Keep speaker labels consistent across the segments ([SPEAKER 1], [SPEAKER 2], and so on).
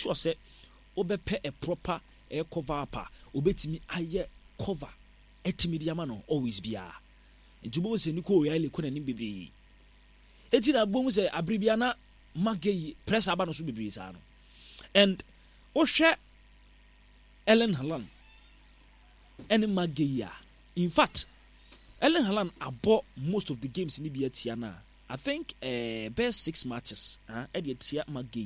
[SPEAKER 1] sure say obepe a proper cover up obetimi aye cover etimi diama no always bia ntubo se ni ko ya le ko na ni bebre eti na bom se abribia na magei press aba no so bebre sa no and ohwe Erling Haaland and magei in fact Erling Haaland abo most of the games ni bia tia na I think best 6 matches e de tia magei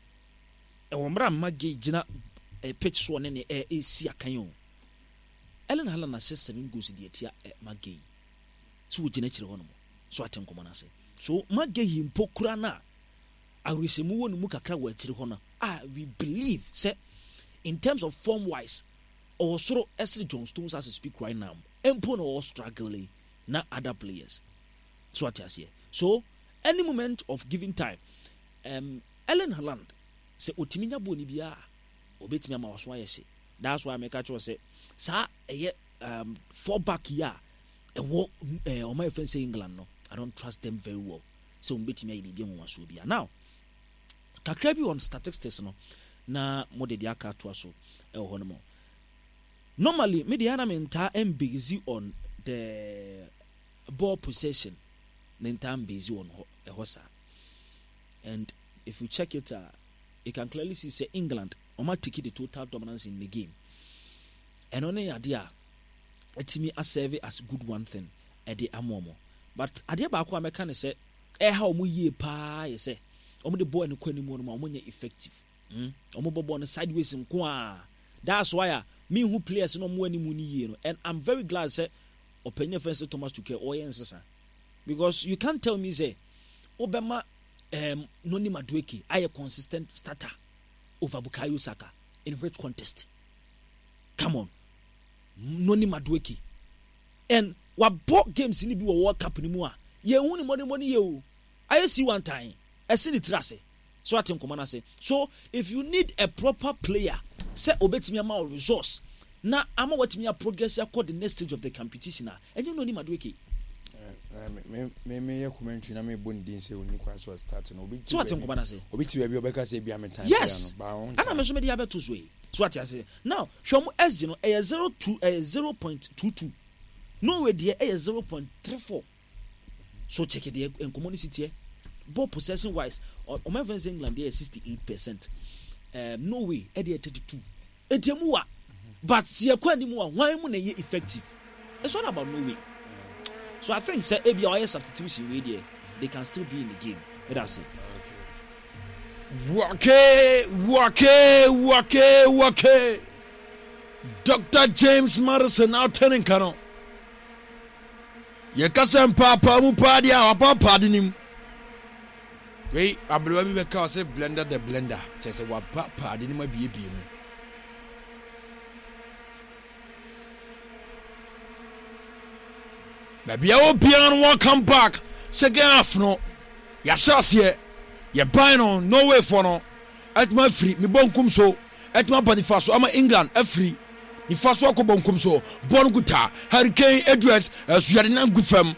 [SPEAKER 1] e wo mra magei gina pitch so ne ne si akan o Erling Haaland na 7 goals de tia magei so wo gina kire hono so atenkomo na se so magei mpokura na arisemu wonu mu kakra wa kire hono we believe say in terms of form wise or sort of John Stones as I speak right now empo no struggling na other players so what here so any moment of giving time Erling Haaland say otiminya bo ni bia obetimi ama waso ayese that's why I make sure say sa 4 back here on my friends say England no I don't trust them very well so obetimi ayi bia mo waso bia now kakra bi on statistics no na modedi aka to aso hono mo normally mediana menta busy on the ball possession menta busy on hosa and if you check it you can clearly see say England take the total dominance in the game and only idea etimi serve as good one thing at the amomo but idea ba ko ameka ne say how omo yie pa ye say omo the ball ne kwani mu no omo nya effective omo bobo on sideways nko a that's why me who players no mo ani mu ni yie no and I'm very glad say opinion friends Thomas Tuchel nsesa because you can't tell me say obema Noni Madueke a consistent starter over Bukayo Saka in which contest come on Noni Madueke and what bought games in the World Cup ni mu a ye hu ni money ye o I see one time I see the trace so atem komana say so if you need a proper player say obetimi ama resource na ama watimi progress across the next stage of the competition and you know Noni Madueke
[SPEAKER 2] me commentary na me bondin say oni kwa so start no obi
[SPEAKER 1] so atem komana say
[SPEAKER 2] obi ti bia obeka say bia metan
[SPEAKER 1] yes ana me so me dia beto so e so atia say now hwom SG no 0.22 no we dey 0.34 so check the community ball possession wise on my friends England they are 68%. Norway they are 32. Etiemu but see akwani mu why mu na ye effective. It's all about Norway. So I think say ebi our substitution we there they can still be in the game. That's it.
[SPEAKER 3] Wake. Dr. James Madison now turning canon. Ye kasem papa mu padi a papa dinim. Wait, Abdulwami Beka say blender the blender. Just say what papa dinim be bi mu. Baby o piano won't come back. Second half no. Ya sase ye buy no way for no. At my free me bonkum so. At my body fast so England free. Ni faso ko bonkum so bon guta Hurricane address so yade na gufam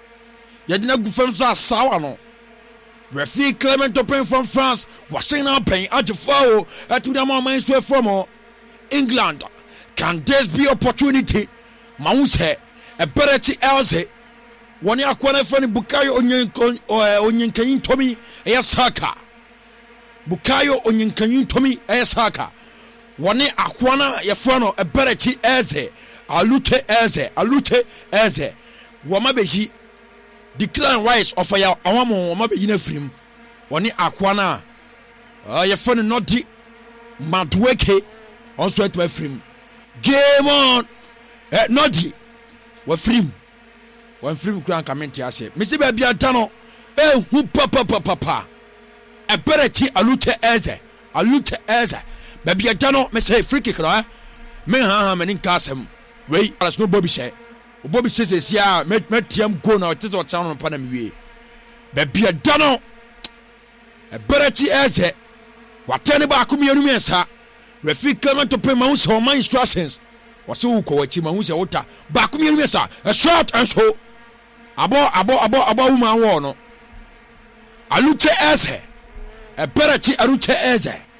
[SPEAKER 3] so sawa no referee Clement Open from France was saying now paying ajefao to the man so from England. Can this be opportunity maunse a better else one akwana fani Bukayo onyenkan tomi Saka Bukayo onyenkan tomi Saka Wani akwana yefano eberechi alute eze wama beji decline rights of ya awamo wama beji na firim wani akwana yefano nodi Madueke also at my firim game on nodi wa firim wan firim kran kamenti ase misi ba bia tano hu papa eberechi alute eze baby adano me say free kick no me ha me nka asem we alas no Bobby say sia me tiam go na tete o chan no pa na me wie baby adano e bereti eze watene ba akumienu mensa refi Clement to pay my so my instructions wase wo ko wachi ma hu se wota ba akumienu mensa a short and so abo woman wo no alute eze e bereti alute eze